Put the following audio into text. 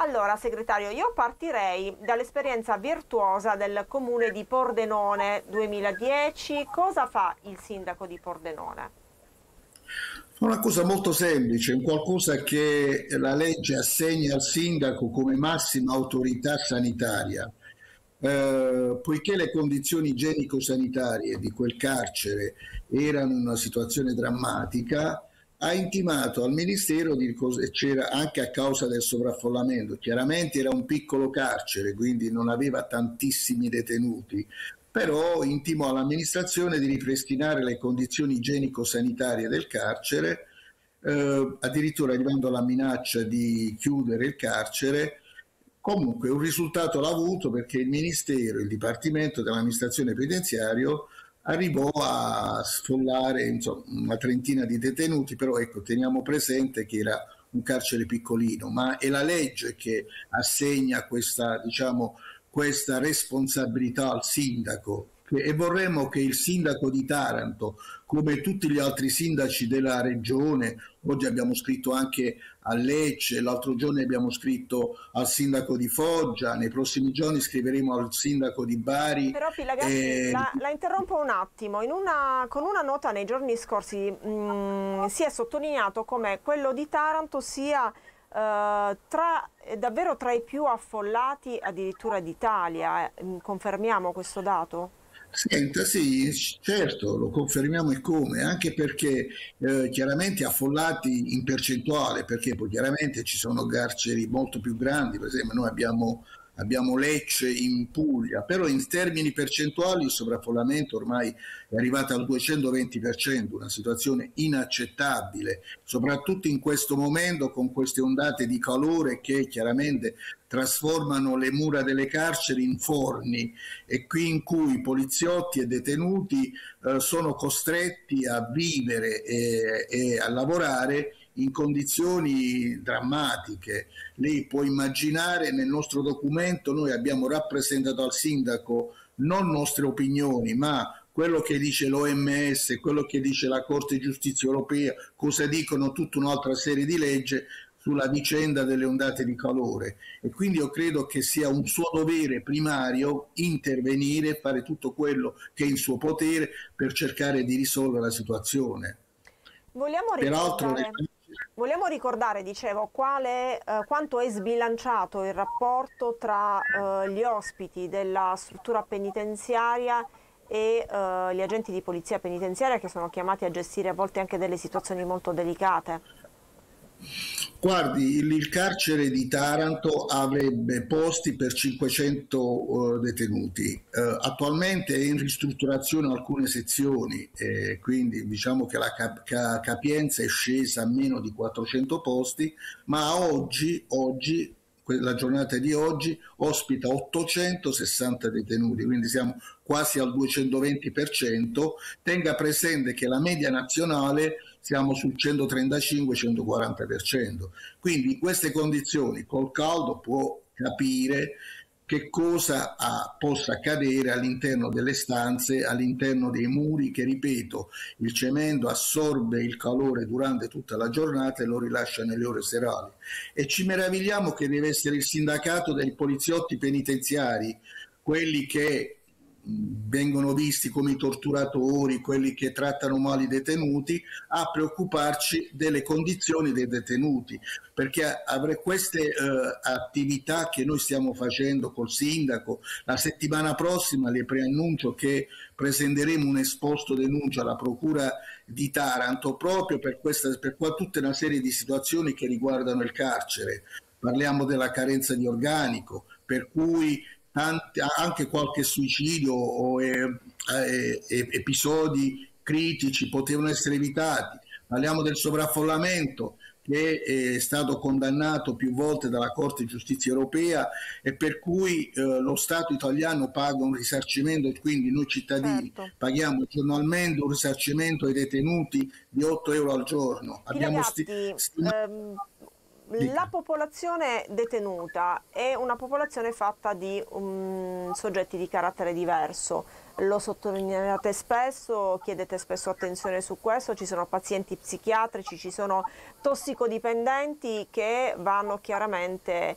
Allora, segretario, io partirei dall'esperienza virtuosa del comune di Pordenone 2010. Cosa fa il sindaco di Pordenone? È una cosa molto semplice, un qualcosa che la legge assegna al sindaco come massima autorità sanitaria. Poiché le condizioni igienico-sanitarie di quel carcere erano in una situazione drammatica, ha intimato al Ministero di c'era anche a causa del sovraffollamento. Chiaramente era un piccolo carcere, quindi non aveva tantissimi detenuti, però intimò all'amministrazione di ripristinare le condizioni igienico-sanitarie del carcere, addirittura arrivando alla minaccia di chiudere il carcere. Comunque un risultato l'ha avuto perché il Ministero, il Dipartimento dell'amministrazione penitenziaria arrivò a sfollare insomma, una trentina di detenuti, però ecco, teniamo presente che era un carcere piccolino, ma è la legge che assegna questa, diciamo, questa responsabilità al sindaco e vorremmo che il sindaco di Taranto, come tutti gli altri sindaci della regione, oggi abbiamo scritto anche a Lecce, l'altro giorno abbiamo scritto al sindaco di Foggia, nei prossimi giorni scriveremo al sindaco di Bari. Però Pilagazzi, la interrompo un attimo. Con una nota nei giorni scorsi si è sottolineato come quello di Taranto sia davvero tra i più affollati addirittura d'Italia. Confermiamo questo dato? Senta, sì, certo, lo confermiamo e come, anche perché chiaramente affollati in percentuale, perché poi chiaramente ci sono carceri molto più grandi, per esempio noi abbiamo Lecce in Puglia, però in termini percentuali il sovraffollamento ormai è arrivato al 220%, una situazione inaccettabile, soprattutto in questo momento con queste ondate di calore che chiaramente trasformano le mura delle carceri in forni e qui in cui poliziotti e detenuti sono costretti a vivere e a lavorare in condizioni drammatiche. Lei può immaginare, nel nostro documento noi abbiamo rappresentato al sindaco non nostre opinioni, ma quello che dice l'OMS, quello che dice la Corte di Giustizia Europea, cosa dicono tutta un'altra serie di leggi sulla vicenda delle ondate di calore. E quindi io credo che sia un suo dovere primario intervenire, fare tutto quello che è in suo potere per cercare di risolvere la situazione. Vogliamo Peraltro, ricordare, vogliamo ricordare, dicevo, quanto è sbilanciato il rapporto tra gli ospiti della struttura penitenziaria e gli agenti di polizia penitenziaria che sono chiamati a gestire a volte anche delle situazioni molto delicate. guardi, il carcere di Taranto avrebbe posti per 500 detenuti. Attualmente è in ristrutturazione alcune sezioni, quindi diciamo che la capienza è scesa a meno di 400 posti, ma oggi, la giornata di oggi ospita 860 detenuti, quindi siamo quasi al 220%. Tenga presente che la media nazionale siamo sul 135-140%. Quindi in queste condizioni col caldo può capire che cosa possa accadere all'interno delle stanze, all'interno dei muri che, ripeto, il cemento assorbe il calore durante tutta la giornata e lo rilascia nelle ore serali. E ci meravigliamo che deve essere il sindacato dei poliziotti penitenziari, quelli che vengono visti come i torturatori, quelli che trattano male i detenuti, a preoccuparci delle condizioni dei detenuti, perché queste attività che noi stiamo facendo col sindaco, la settimana prossima le preannuncio che presenteremo un esposto denuncia alla Procura di Taranto proprio per tutta una serie di situazioni che riguardano il carcere. Parliamo della carenza di organico, per cui anche qualche suicidio o episodi critici potevano essere evitati. Parliamo del sovraffollamento che è stato condannato più volte dalla Corte di Giustizia Europea e per cui lo Stato italiano paga un risarcimento e quindi noi cittadini Certo. paghiamo giornalmente un risarcimento ai detenuti di 8 euro al giorno. Abbiamo Pilagatti, stimato. la popolazione detenuta è una popolazione fatta di soggetti di carattere diverso, lo sottolineate spesso, chiedete spesso attenzione su questo, ci sono pazienti psichiatrici, ci sono tossicodipendenti che vanno chiaramente